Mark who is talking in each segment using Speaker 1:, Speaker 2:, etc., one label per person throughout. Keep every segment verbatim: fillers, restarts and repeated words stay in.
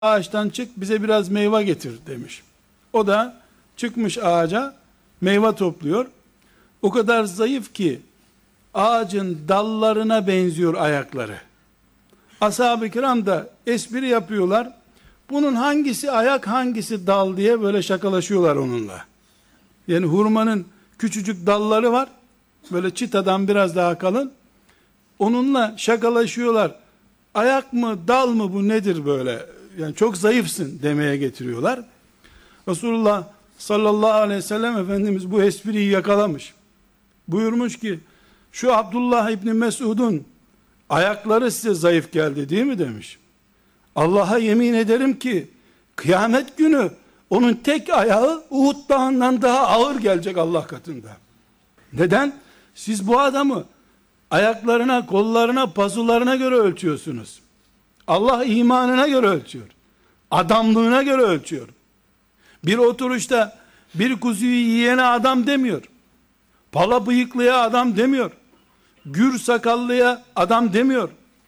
Speaker 1: ağaçtan çık bize biraz meyve getir demiş. O da çıkmış ağaca meyve topluyor. O kadar zayıf ki ağacın dallarına benziyor ayakları. Ashab-ı kiram da espri yapıyorlar. Bunun hangisi ayak hangisi dal diye böyle şakalaşıyorlar onunla. Yani hurmanın küçücük dalları var. Böyle çıtadan biraz daha kalın. Onunla şakalaşıyorlar. Ayak mı dal mı bu nedir böyle? Yani çok zayıfsın demeye getiriyorlar. Resulullah sallallahu aleyhi ve sellem Efendimiz bu espriyi yakalamış. Buyurmuş ki şu Abdullah İbni Mesud'un ayakları size zayıf geldi değil mi demiş. Allah'a yemin ederim ki kıyamet günü onun tek ayağı Uhud dağından daha ağır gelecek Allah katında. Neden? Siz bu adamı ayaklarına, kollarına, pazularına göre ölçüyorsunuz. Allah imanına göre ölçüyor. Adamlığına göre ölçüyor. Bir oturuşta bir kuzuyu yiyene adam demiyor. Pala bıyıklıya adam demiyor. Gür sakallıya adam demiyor.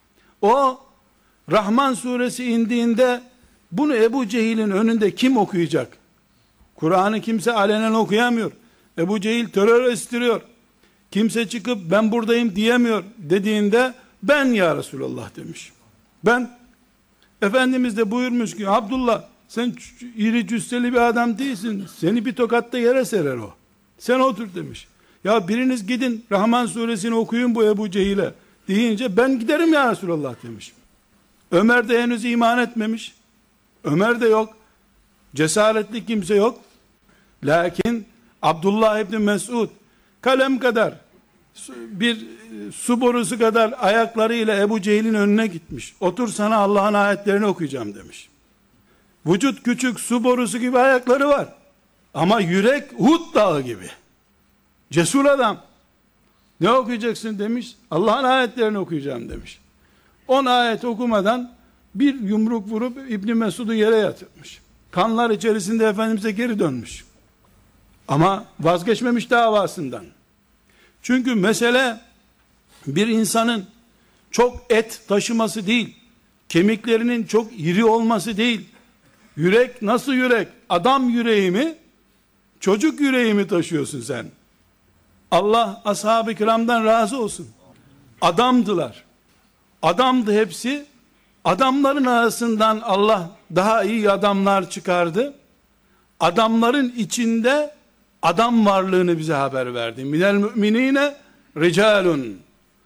Speaker 1: O Rahman suresi indiğinde bunu Ebu Cehil'in önünde kim okuyacak? Kur'an'ı kimse alenen okuyamıyor. Ebu Cehil terör estiriyor. Kimse çıkıp ben buradayım diyemiyor dediğinde ben ya Resulallah demiş. Ben. Efendimiz de buyurmuş ki Abdullah sen iri cüsseli bir adam değilsin. Seni bir tokatta yere serer o. Sen otur demiş. Ya biriniz gidin Rahman suresini okuyun bu Ebu Cehil'e deyince ben giderim ya Resulallah demiş. Ömer de henüz iman etmemiş. Ömer de yok. Cesaretli kimse yok. Lakin Abdullah İbni Mesud kalem kadar bir su borusu kadar ayaklarıyla Ebu Cehil'in önüne gitmiş. Otur sana Allah'ın ayetlerini okuyacağım demiş. Vücut küçük su borusu gibi ayakları var. Ama yürek Uhud dağı gibi. Cesur adam. Ne okuyacaksın demiş. Allah'ın ayetlerini okuyacağım demiş. On ayet okumadan bir yumruk vurup İbni Mesud'u yere yatırmış. Kanlar içerisinde Efendimiz'e geri dönmüş. Ama vazgeçmemiş davasından. Çünkü mesele bir insanın çok et taşıması değil, kemiklerinin çok iri olması değil. Yürek nasıl yürek? Adam yüreği mi? Çocuk yüreği mi taşıyorsun sen? Allah ashab-ı kiramdan razı olsun. Adamdılar. Adamdı hepsi. Adamların arasından Allah daha iyi adamlar çıkardı. Adamların içinde adam varlığını bize haber verdi. Minel müminine ricalun.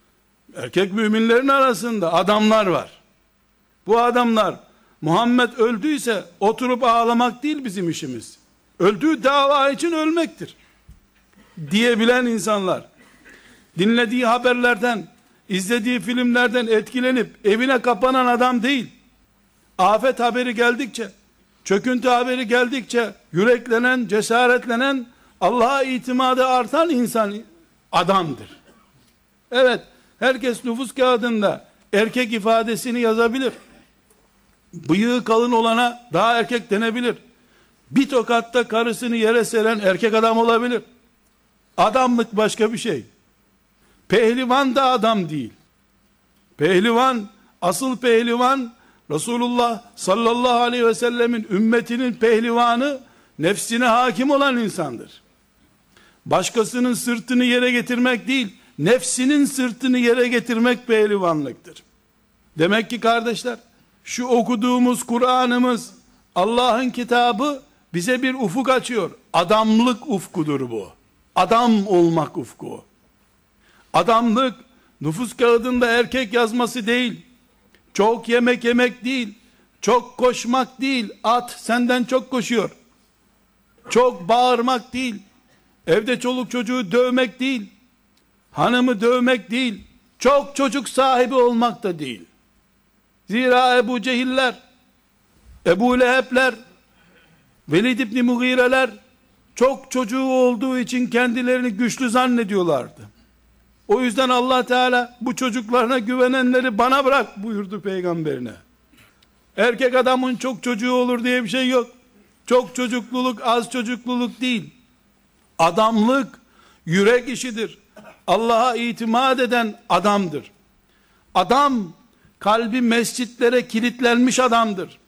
Speaker 1: Erkek müminlerin arasında adamlar var. Bu adamlar Muhammed öldüyse oturup ağlamak değil bizim işimiz. Öldüğü dava için ölmektir diyebilen insanlar. Dinlediği haberlerden, izlediği filmlerden etkilenip evine kapanan adam değil. Afet haberi geldikçe, çöküntü haberi geldikçe yüreklenen, cesaretlenen, Allah'a itimadı artan insan adamdır. Evet, herkes nüfus kağıdında erkek ifadesini yazabilir. Bıyığı kalın olana daha erkek denebilir. Bir tokatta karısını yere seren erkek adam olabilir. Adamlık başka bir şey. Pehlivan da adam değil. Pehlivan, asıl pehlivan Resulullah sallallahu aleyhi ve sellemin ümmetinin pehlivanı nefsine hakim olan insandır. Başkasının sırtını yere getirmek değil, nefsinin sırtını yere getirmek pehlivanlıktır. Demek ki kardeşler, şu okuduğumuz Kur'an'ımız, Allah'ın kitabı bize bir ufuk açıyor. Adamlık ufkudur bu. Adam olmak ufku. Adamlık, nüfus kağıdında erkek yazması değil, çok yemek yemek değil, çok koşmak değil, at senden çok koşuyor. Çok bağırmak değil, evde çoluk çocuğu dövmek değil, hanımı dövmek değil, çok çocuk sahibi olmak da değil. Zira Ebu Cehiller, Ebu Leheb'ler, Velid İbni Mughire'ler çok çocuğu olduğu için kendilerini güçlü zannediyorlardı. O yüzden Allah Teala bu çocuklarına güvenenleri bana bırak buyurdu peygamberine. Erkek adamın çok çocuğu olur diye bir şey yok. Çok çocukluluk az çocukluluk değil. Adamlık yürek işidir. Allah'a itimat eden adamdır. Adam kalbi mescitlere kilitlenmiş adamdır.